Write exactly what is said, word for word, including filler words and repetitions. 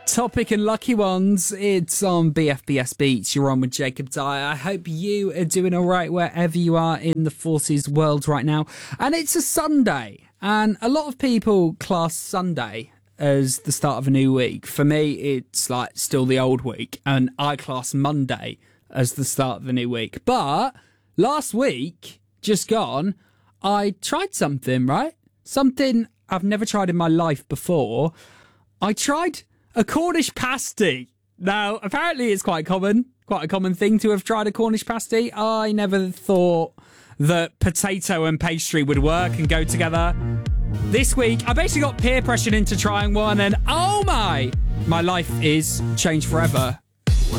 Topic and Lucky Ones. It's on B F B S Beats. You're on with Jacob Dyer. I hope you are doing all right wherever you are in the forces world right now. And it's a Sunday. And a lot of people class Sunday as the start of a new week. For me, it's like still the old week. And I class Monday as the start of the new week. But last week, just gone, I tried something, right? Something I've never tried in my life before. I tried a Cornish pasty. Now, apparently it's quite common, quite a common thing to have tried a Cornish pasty. I never thought that potato and pastry would work and go together. This week, I basically got peer pressured into trying one, and oh my, my life is changed forever.